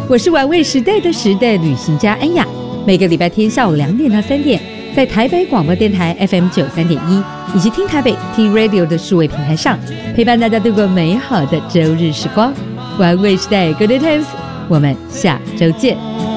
我是玩味时代的时代旅行家安雅，每个礼拜天下午2点到3点，在台北广播电台 FM93.1以及听台北 T Radio 的数位平台上，陪伴大家度过美好的周日时光。玩味时代 Good Times， 我们下周见。